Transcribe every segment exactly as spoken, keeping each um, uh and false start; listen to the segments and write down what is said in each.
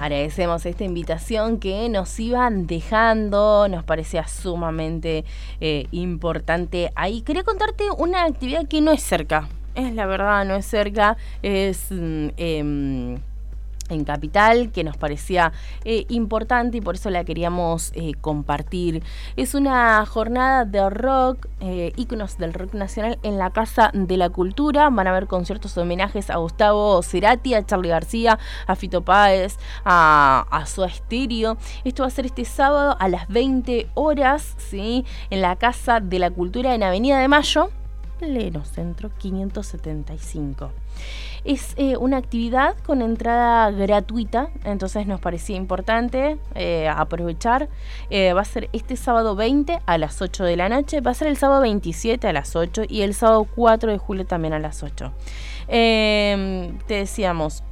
agradecemos esta invitación que nos iban dejando, nos parecía sumamente eh, importante. Ahí quería contarte una actividad que no es cerca, es la verdad, no es cerca, es eh, en Capital, que nos parecía eh, importante y por eso la queríamos eh, compartir. Es una jornada de rock, eh, íconos del rock nacional en la Casa de la Cultura. Van a haber conciertos homenajes a Gustavo Cerati, a Charly García, a Fito Páez, a, a Soda Stereo. Esto va a ser este sábado a las veinte horas, ¿sí? En la Casa de la Cultura en Avenida de Mayo, pleno centro quinientos setenta y cinco. Es eh, una actividad con entrada gratuita, entonces nos parecía importante eh, aprovechar. Eh, va a ser este sábado veinte a las ocho de la noche, va a ser el sábado veintisiete a las ocho y el sábado cuatro de julio también a las ocho. Eh, te decíamos,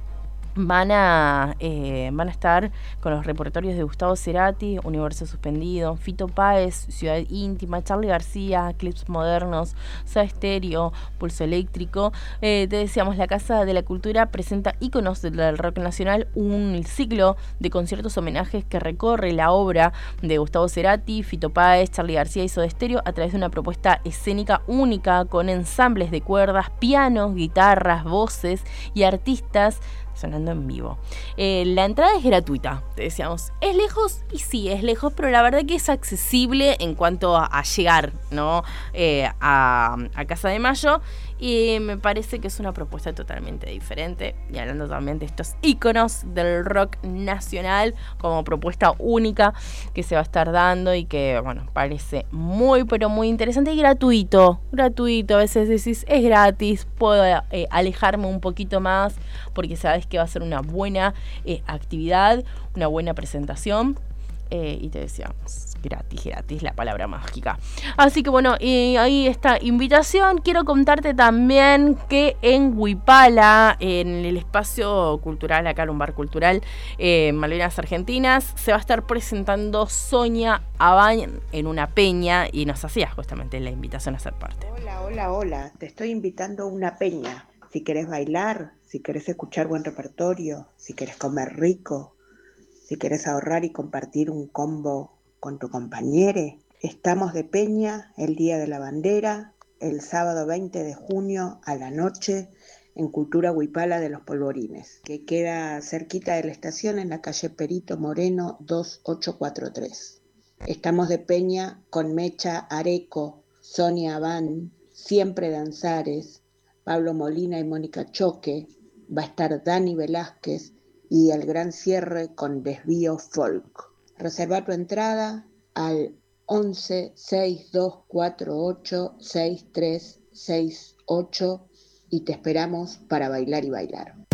Van a, eh, van a estar con los repertorios de Gustavo Cerati, Universo Suspendido, Fito Páez, Ciudad Íntima, Charly García, Clips Modernos, Soda Stereo, Pulso Eléctrico. Eh, te decíamos, la Casa de la Cultura presenta íconos del rock nacional, un ciclo de conciertos homenajes que recorre la obra de Gustavo Cerati, Fito Páez, Charly García y Soda Stereo a través de una propuesta escénica única con ensambles de cuerdas, pianos, guitarras, voces y artistas sonando en vivo. Eh, la entrada es gratuita, te decíamos. ¿Es lejos? Y sí, es lejos, pero la verdad que es accesible en cuanto a, a llegar, ¿no? Eh, a, a Casa de Mayo. Y me parece que es una propuesta totalmente diferente. Y hablando también de estos íconos del rock nacional, como propuesta única que se va a estar dando y que, bueno, parece muy, pero muy interesante y gratuito. Gratuito, a veces decís, es gratis, puedo eh, alejarme un poquito más porque sabes que va a ser una buena eh, actividad, una buena presentación. Eh, y te decíamos, gratis, gratis, la palabra mágica. Así que bueno, y ahí está invitación. Quiero contarte también que en Huipala, en el espacio cultural, acá en un bar cultural, eh, Malvinas Argentinas, se va a estar presentando Sonia Abán en una peña y nos hacía justamente la invitación a ser parte. Hola, hola, hola, te estoy invitando a una peña. Si querés bailar, si querés escuchar buen repertorio, si querés comer rico, si querés ahorrar y compartir un combo con tu compañere, estamos de peña el Día de la Bandera, el sábado veinte de junio a la noche en Cultura Huipala de los Polvorines, que queda cerquita de la estación en la calle Perito Moreno dos ocho cuatro tres. Estamos de peña con Mecha Areco, Sonia Abán, Siempre Danzares, Pablo Molina y Mónica Choque, va a estar Dani Velázquez y el gran cierre con Desvío Folk. Reserva tu entrada al once seis dos cuatro ocho seis tres seis ocho y te esperamos para bailar y bailar.